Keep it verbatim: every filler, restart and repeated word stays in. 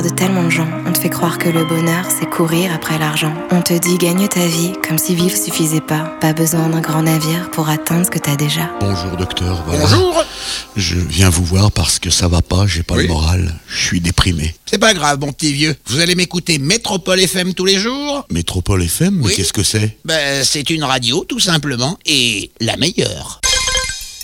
De tellement de gens, on te fait croire que le bonheur, c'est courir après l'argent. On te dit gagne ta vie, comme si vivre suffisait pas. Pas besoin d'un grand navire pour atteindre ce que t'as déjà. Bonjour docteur, voilà. Bonjour. Je viens vous voir parce que ça va pas, j'ai pas Oui. le moral, je suis déprimé. C'est pas grave, mon petit vieux. Vous allez m'écouter Métropole F M tous les jours. Métropole F M, mais Oui. qu'est-ce que c'est? Ben, c'est une radio, tout simplement, et la meilleure.